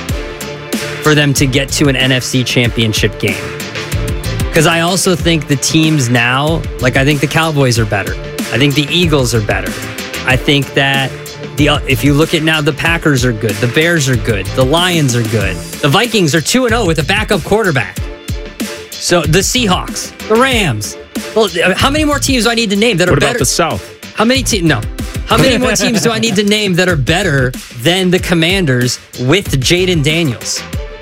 for them to get to an N F C Championship game. Because I also think the teams now, like I think the Cowboys are better. I think the Eagles are better. I think that the if you look at now, the Packers are good. The Bears are good. The Lions are good. The Vikings are two and oh with a backup quarterback. So the Seahawks, the Rams. Well, how many more teams do I need to name that are what better? What about the South? How many teams? No. How many more teams do I need to name that are better than the Commanders with Jaden Daniels?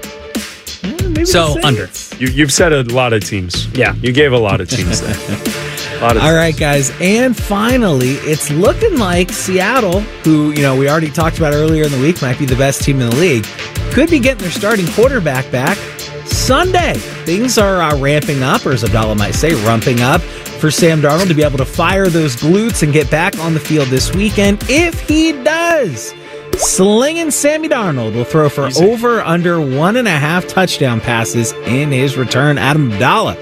Maybe so under. You, you've said a lot of teams. Yeah. You gave a lot of teams there. A lot of All teams. right, guys. And finally, it's looking like Seattle, who, you know, we already talked about earlier in the week, might be the best team in the league, could be getting their starting quarterback back Sunday. Things are uh, ramping up, or as Abdallah might say, rumping up for Sam Darnold to be able to fire those glutes and get back on the field this weekend. If he does, slinging Sammy Darnold will throw for Easy. over under one and a half touchdown passes in his return. Adam Abdallah.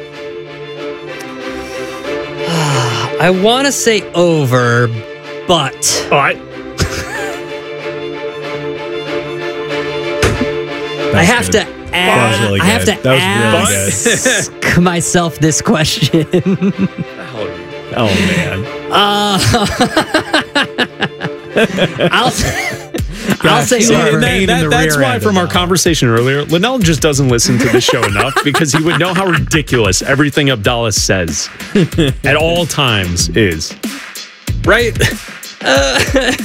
I want to say over, but all right. I have to add. Really I have to that ask really myself this question. Oh man. Uh, I'll. I'll say See, over. that, that, that's why from our conversation earlier, Linnell just doesn't listen to the show enough because he would know how ridiculous everything Abdallah says at all times is. Right? Uh,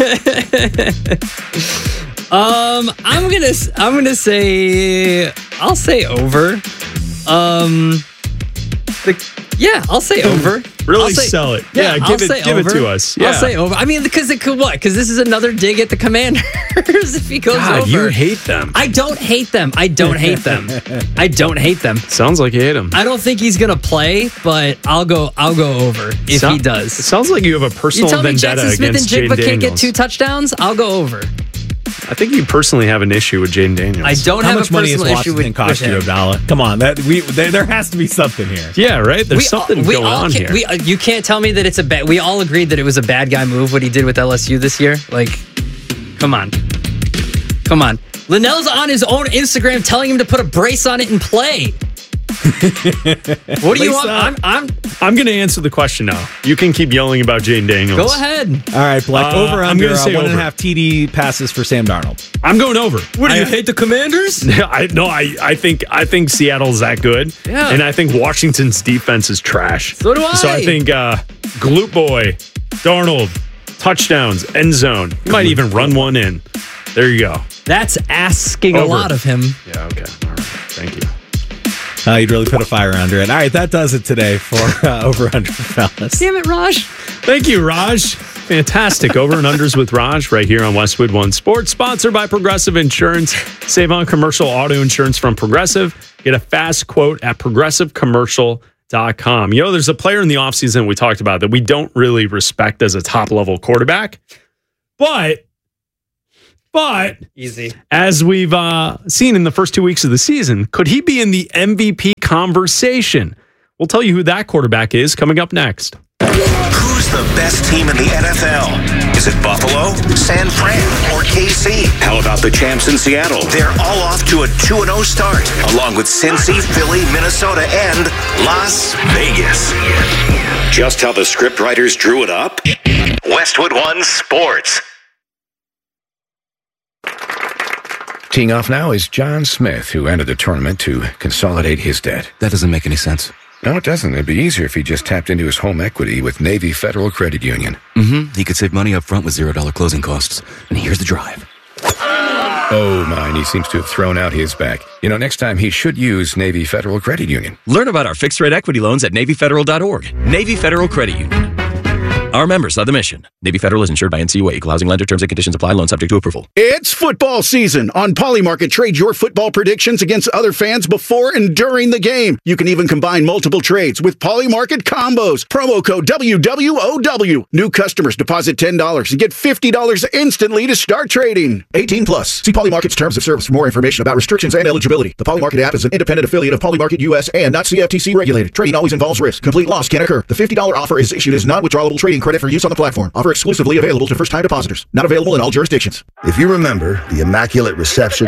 um, I'm gonna I'm gonna say I'll say over. Um, the, yeah, I'll say over. Really I'll say, sell it. Yeah, I'll give it say give over. it to us. Yeah. I'll say over. I mean, because it could what? Because this is another dig at the Commanders if he goes God, over. you hate them. I don't hate them. I don't hate them. I don't hate them. Sounds like you hate them. I don't think he's gonna play, but I'll go. I'll go over if so, he does. It sounds like you have a personal you tell me vendetta Jackson Smith against and Jaden Jigba can't Daniels. get two touchdowns. I'll go over. I think you personally have an issue with Jaden Daniels. I don't How have much a money personal is issue Washington with, cost with you, him. Abdallah? Come on, that we there, there has to be something here. Yeah, right. There's We something all, we going all on can, here. We, uh, you can't tell me that it's a bad. We all agreed that it was a bad guy move what he did with L S U this year. Like, come on. Come on. Linnell's on his own Instagram telling him to put a brace on it and play. What do you want? I'm I'm, I'm going to answer the question now. You can keep yelling about Jaden Daniels. Go ahead. All right, Black. Uh, over I'm under gonna uh, say one and a over. half T D passes for Sam Darnold. I'm going over. What do you I- hate the Commanders? I no, I, I think I think Seattle's that good. Yeah. And I think Washington's defense is trash. So do I. So I think uh Glute Boy, Darnold, touchdowns, end zone. He might even run one in. There you go. That's asking a Over. lot of him. Yeah, okay. All right. Thank you. Uh, you'd really put a fire under it. All right, that does it today for uh, Over Under Fellas. Damn it, Raj. Thank you, Raj. Fantastic. Over and unders with Raj right here on Westwood One Sports, sponsored by Progressive Insurance. Save on commercial auto insurance from Progressive. Get a fast quote at progressive commercial dot com. You know, there's a player in the offseason we talked about that we don't really respect as a top-level quarterback. But, but, Easy. as we've uh, seen in the first two weeks of the season, could he be in the M V P conversation? We'll tell you who that quarterback is coming up next. Who's the best team in the N F L? Is it Buffalo, San Fran, or K C? How about the champs in Seattle? They're all off to a two and oh start, along with Cincy, Philly, Minnesota, and Las Vegas. Just how the scriptwriters drew it up? Westwood One Sports. Teeing off now is John Smith, who entered the tournament to consolidate his debt. That doesn't make any sense. No, it doesn't. It'd be easier if he just tapped into his home equity with Navy Federal Credit Union. Mm-hmm. He could save money up front with zero dollar closing costs. And here's the drive. Oh, my, and he seems to have thrown out his back. You know, next time he should use Navy Federal Credit Union. Learn about our fixed rate equity loans at navy federal dot org. Navy Federal Credit Union. Our members are the mission. Navy Federal is insured by N C U A. Equal housing lender. Terms and conditions apply. Loan subject to approval. It's football season. On Polymarket, trade your football predictions against other fans before and during the game. You can even combine multiple trades with Polymarket combos. Promo code W W O W. New customers deposit ten dollars and get fifty dollars instantly to start trading. eighteen plus. See Polymarket's terms of service for more information about restrictions and eligibility. The Polymarket app is an independent affiliate of Polymarket U S and not C F T C regulated. Trading always involves risk. Complete loss can occur. The fifty dollars offer is issued as non-withdrawable trading credit for use on the platform. Offer exclusively available to first-time depositors. Not available in all jurisdictions. If you remember the immaculate reception,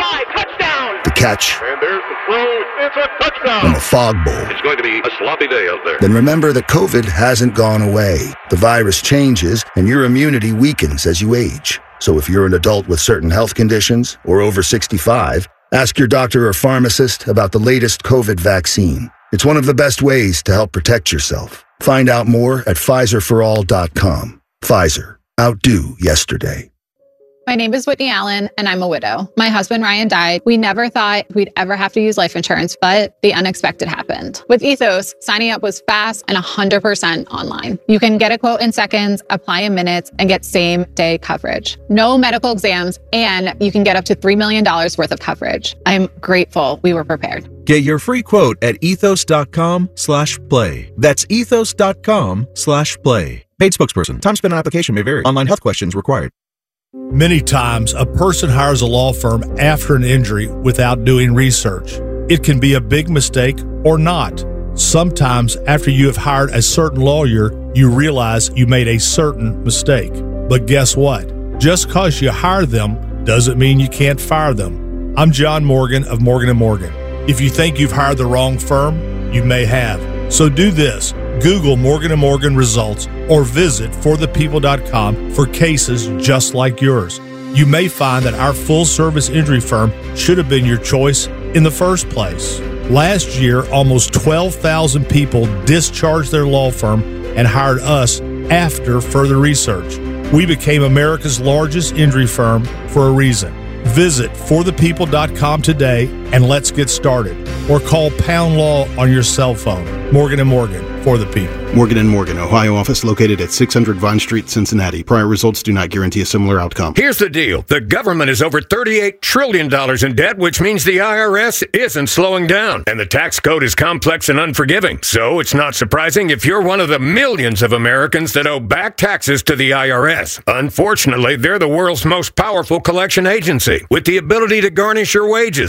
the catch, And there's the throw. It's a touchdown. and the fog bowl, It's going to be a sloppy day out there. then remember that COVID hasn't gone away. The virus changes, and your immunity weakens as you age. So if you're an adult with certain health conditions or over sixty-five, ask your doctor or pharmacist about the latest COVID vaccine. It's one of the best ways to help protect yourself. Find out more at Pfizer for all dot com. Pfizer. Outdo yesterday. My name is Whitney Allen, and I'm a widow. My husband, Ryan, died. We never thought we'd ever have to use life insurance, but the unexpected happened. With Ethos, signing up was fast and one hundred percent online. You can get a quote in seconds, apply in minutes, and get same-day coverage. No medical exams, and you can get up to three million dollars worth of coverage. I'm grateful we were prepared. Get your free quote at ethos.com slash play. That's ethos.com slash play. Paid spokesperson. Time spent on application may vary. Online health questions required. Many times, a person hires a law firm after an injury without doing research. It can be a big mistake or not. Sometimes, after you have hired a certain lawyer, you realize you made a certain mistake. But guess what? Just because you hire them doesn't mean you can't fire them. I'm John Morgan of Morgan and Morgan. If you think you've hired the wrong firm, you may have. So do this. Google Morgan and Morgan results or visit for the people dot com for cases just like yours. You may find that our full-service injury firm should have been your choice in the first place. Last year, almost twelve thousand people discharged their law firm and hired us after further research. We became America's largest injury firm for a reason. Visit for the people dot com today and let's get started. Or call Pound Law on your cell phone. Morgan and Morgan, for the people. Morgan and Morgan, Ohio office located at six hundred Vine Street, Cincinnati. Prior results do not guarantee a similar outcome. Here's the deal. The government is over thirty-eight trillion dollars in debt, which means the I R S isn't slowing down. And the tax code is complex and unforgiving. So it's not surprising if you're one of the millions of Americans that owe back taxes to the I R S. Unfortunately, they're the world's most powerful collection agency, with the ability to garnish your wages, seize your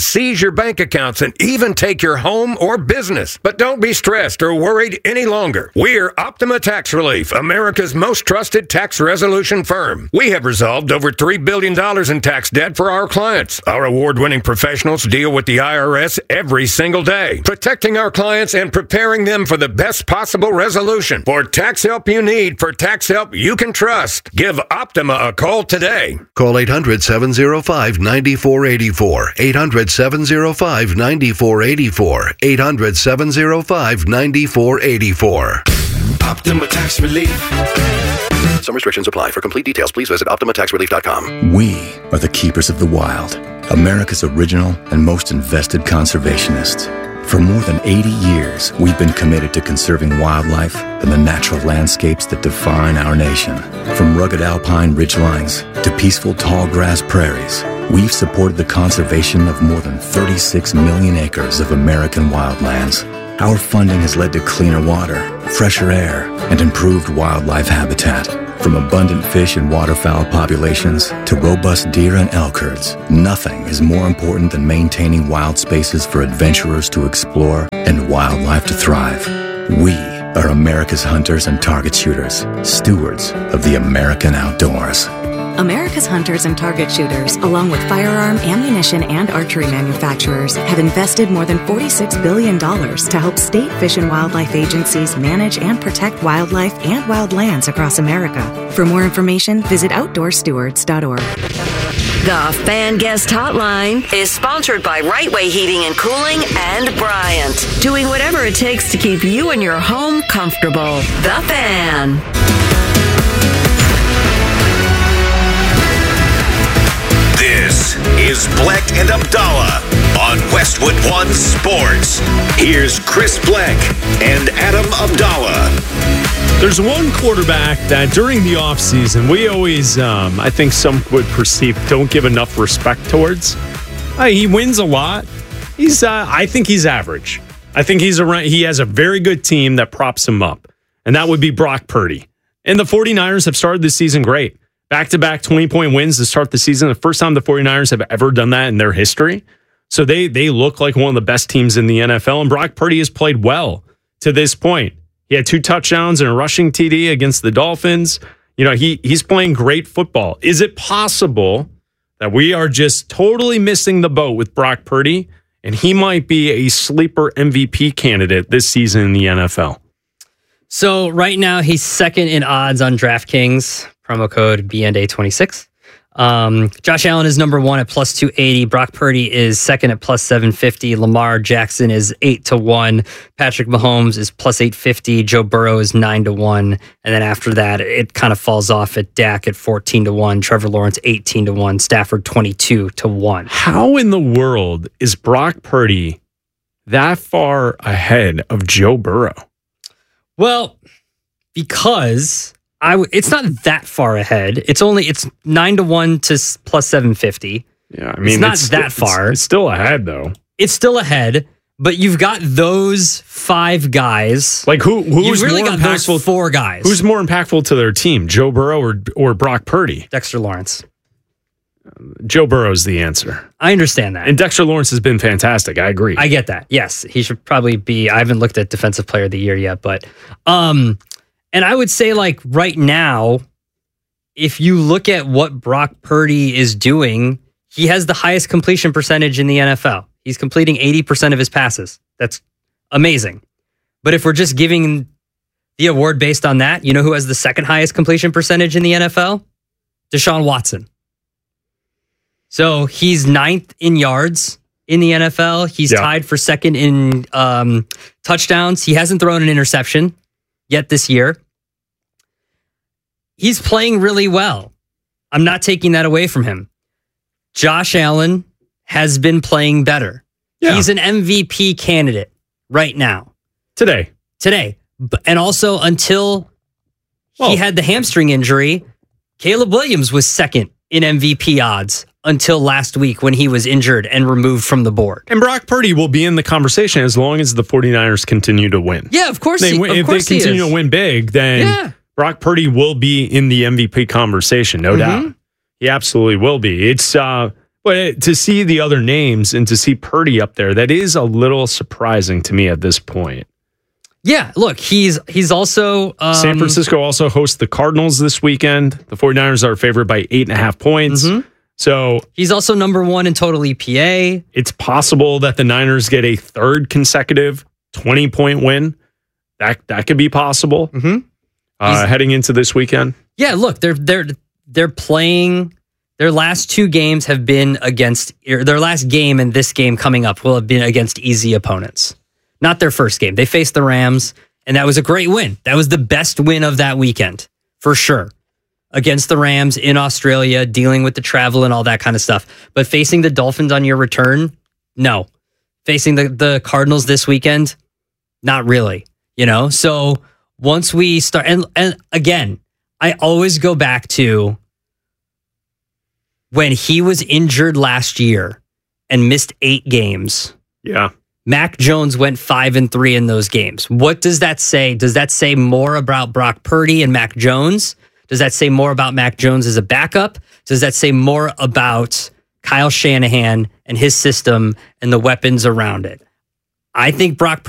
your bank accounts, and even take your home or business. But don't be stressed or worried any longer. We're Optima Tax Relief, America's most trusted tax resolution firm. We have resolved over three billion dollars in tax debt for our clients. Our award-winning professionals deal with the I R S every single day, protecting our clients and preparing them for the best possible resolution. For tax help you need, for tax help you can trust, give Optima a call today. Call eight hundred, seven oh five, nine four eight four. eight hundred, seven oh five, nine four eight four. eight hundred, seven oh five, nine four eight four. Optima Tax Relief. Some restrictions apply. For complete details, please visit optima tax relief dot com. We are the keepers of the wild, America's original and most invested conservationists. For more than eighty years, we've been committed to conserving wildlife and the natural landscapes that define our nation. From rugged alpine ridgelines to peaceful tall grass prairies, we've supported the conservation of more than thirty-six million acres of American wildlands. Our funding has led to cleaner water, fresher air, and improved wildlife habitat. From abundant fish and waterfowl populations to robust deer and elk herds, nothing is more important than maintaining wild spaces for adventurers to explore and wildlife to thrive. We are America's hunters and target shooters, stewards of the American outdoors. America's hunters and target shooters, along with firearm, ammunition, and archery manufacturers, have invested more than forty-six billion dollars to help state fish and wildlife agencies manage and protect wildlife and wildlands across America. For more information, visit outdoor stewards dot org. The Fan Guest Hotline is sponsored by Right Way Heating and Cooling and Bryant, doing whatever it takes to keep you and your home comfortable. The Fan. This is Bleck and Abdallah on Westwood One Sports. Here's Chris Bleck and Adam Abdallah. There's one quarterback that during the offseason we always, um, I think some would perceive, don't give enough respect towards. Uh, he wins a lot. He's, uh, I think he's average. I think he's around, he has a very good team that props him up, and that would be Brock Purdy. And the 49ers have started this season great. Back-to-back twenty-point wins to start the season. The first time the 49ers have ever done that in their history. So they they look like one of the best teams in the N F L. And Brock Purdy has played well to this point. He had two touchdowns and a rushing T D against the Dolphins. You know, he he's playing great football. Is it possible that we are just totally missing the boat with Brock Purdy, and he might be a sleeper M V P candidate this season in the N F L? So right now he's second in odds on DraftKings. Promo code B N D A twenty-six. Um, Josh Allen is number one at plus two eighty. Brock Purdy is second at plus seven fifty. Lamar Jackson is eight to one. Patrick Mahomes is plus eight fifty. Joe Burrow is nine to one. And then after that, it kind of falls off at Dak at fourteen to one. Trevor Lawrence eighteen to one. Stafford twenty-two to one. How in the world is Brock Purdy that far ahead of Joe Burrow? Well, because I w- it's not that far ahead. It's only it's nine to one to s- plus seven fifty. Yeah, I mean, it's not it's that sti- far. It's, it's still ahead though. It's still ahead, but you've got those five guys. Like who? Who's You've really more got impactful? those four guys. Who's more impactful to their team, Joe Burrow or or Brock Purdy? Dexter Lawrence. Joe Burrow's the answer. I understand that. And Dexter Lawrence has been fantastic. I agree. I get that. Yes, he should probably be. I haven't looked at Defensive Player of the Year yet, but um, and I would say like right now, if you look at what Brock Purdy is doing, he has the highest completion percentage in the N F L. He's completing eighty percent of his passes. That's amazing. But if we're just giving the award based on that, you know who has the second highest completion percentage in the N F L? Deshaun Watson. So he's ninth in yards in the N F L. He's Yeah. tied for second in um, touchdowns. He hasn't thrown an interception yet this year. He's playing really well. I'm not taking that away from him. Josh Allen has been playing better. Yeah. He's an M V P candidate right now. Today. Today. B- And also until Well- he had the hamstring injury, Caleb Williams was second in M V P odds until last week when he was injured and removed from the board. And Brock Purdy will be in the conversation as long as the 49ers continue to win. Yeah, of course They he, win- of if course they he continue is. to win big, then Yeah. Brock Purdy will be in the M V P conversation, no Mhm. doubt. He absolutely will be. It's uh, But to see the other names and to see Purdy up there, that is a little surprising to me at this point. Yeah, look, he's he's also... Um, San Francisco also hosts the Cardinals this weekend. The 49ers are favored by eight and a half points. Mm-hmm. So he's also number one in total E P A. It's possible that the Niners get a third consecutive twenty-point win. That that could be possible mm-hmm. uh, heading into this weekend. Yeah, look, they're they're they're playing... Their last two games have been against... Their last game and this game coming up will have been against easy opponents. Not their first game. They faced the Rams, and that was a great win. That was the best win of that weekend, for sure. Against the Rams in Australia, dealing with the travel and all that kind of stuff. But facing the Dolphins on your return, no. Facing the, the Cardinals this weekend, not really. You know? So once we start... And, and again, I always go back to when he was injured last year and missed eight games. Yeah. Mac Jones went five and three in those games. What does that say? Does that say more about Brock Purdy and Mac Jones? Does that say more about Mac Jones as a backup? Does that say more about Kyle Shanahan and his system and the weapons around it? I think Brock